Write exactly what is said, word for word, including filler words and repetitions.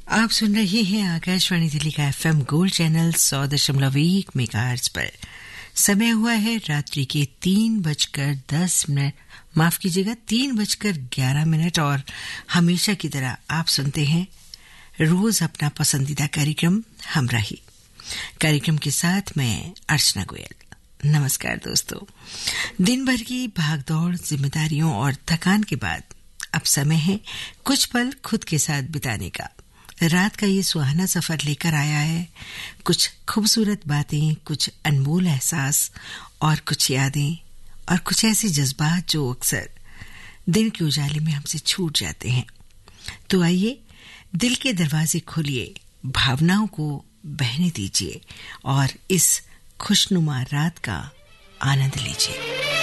आप सुन रहे हैं आकाशवाणी दिल्ली का एफएम गोल्ड चैनल सौ दशमलव एक मेगाहर्ट्ज पर। समय हुआ है रात्रि के तीन बजकर दस मिनट माफ कीजिएगा तीन बजकर ग्यारह मिनट और हमेशा की तरह आप सुनते हैं रोज अपना पसंदीदा कार्यक्रम हमराही। कार्यक्रम के साथ मैं अर्चना गोयल। नमस्कार दोस्तों, दिन भर की भागदौड़, जिम्मेदारियों और थकान के बाद अब समय है कुछ पल खुद के साथ बिताने का। रात का ये सुहाना सफर लेकर आया है कुछ खूबसूरत बातें, कुछ अनमोल एहसास और कुछ यादें और कुछ ऐसे जज्बात जो अक्सर दिन के उजाले में हमसे छूट जाते हैं। तो आइए दिल के दरवाजे खोलिए, भावनाओं को बहने दीजिए और इस खुशनुमा रात का आनंद लीजिए।